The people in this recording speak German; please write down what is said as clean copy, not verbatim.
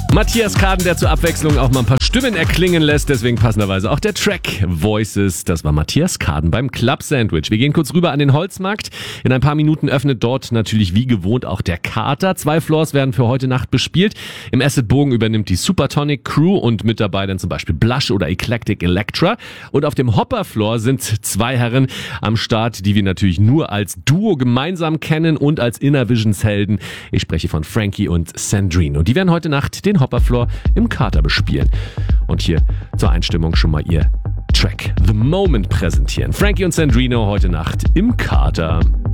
Matthias Kaden, der zur Abwechslung auch mal ein paar Stimmen erklingen lässt, deswegen passenderweise auch der Track Voices. Das war Matthias Kaden beim Club Sandwich. Wir gehen kurz rüber an den Holzmarkt. In ein paar Minuten öffnet dort natürlich wie gewohnt auch der Kater. 2 Floors werden für heute Nacht bespielt. Im Acid Bogen übernimmt die Supertonic Crew und mit dabei dann zum Beispiel Blush oder Eclectic Electra. Und auf dem Hopper Floor sind 2 Herren am Start, die wir natürlich nur als Duo gemeinsam kennen und als Inner Visions Helden. Ich spreche von Frankie und Sandrine. Und die werden heute Nacht den Hopperfloor im Kater bespielen. Und hier zur Einstimmung schon mal ihr Track The Moment präsentieren. Frankie und Sandrine heute Nacht im Kater.